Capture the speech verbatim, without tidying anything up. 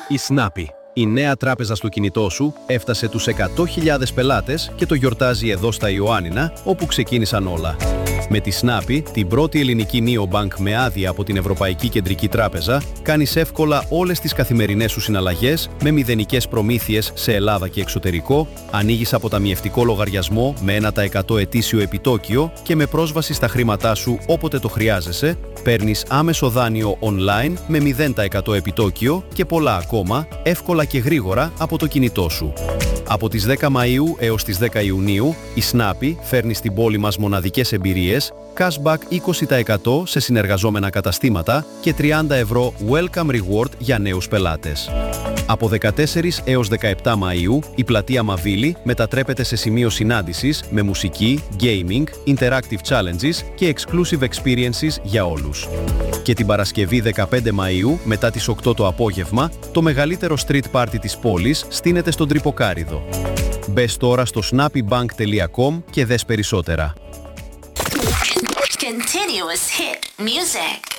Η Snappy, η νέα τράπεζα στο κινητό σου, έφτασε τους εκατό χιλιάδες πελάτες και το γιορτάζει εδώ στα Ιωάννινα, όπου ξεκίνησαν όλα. Με τη Snappy, την πρώτη ελληνική neobank με άδεια από την Ευρωπαϊκή Κεντρική Τράπεζα, κάνεις εύκολα όλες τις καθημερινές σου συναλλαγές με μηδενικές προμήθειες σε Ελλάδα και εξωτερικό, ανοίγεις αποταμιευτικό λογαριασμό με ένα τοις εκατό ετήσιο επιτόκιο και με πρόσβαση στα χρήματά σου όποτε το χρειάζεσαι, παίρνεις άμεσο δάνειο online με μηδέν τοις εκατό επιτόκιο και πολλά ακόμα, εύκολα και γρήγορα από το κινητό σου. Από τις δέκα Μαΐου έως τις δέκα Ιουνίου, η Snappy φέρνει στην πόλη μας μοναδικές εμπειρίες, cashback είκοσι τοις εκατό σε συνεργαζόμενα καταστήματα και τριάντα ευρώ welcome reward για νέους πελάτες. Από δεκατέσσερις έως δεκαεπτά Μαΐου, η πλατεία Μαβίλη μετατρέπεται σε σημείο συνάντησης με μουσική, gaming, interactive challenges και exclusive experiences για όλους. Και την Παρασκευή δεκαπέντε Μαΐου, μετά τις οκτώ το απόγευμα, το μεγαλύτερο street party της πόλης στείνεται στον Τρυποκάριδο. Μπες τώρα στο snappybank τελεία com και δες περισσότερα. Continuous hit music.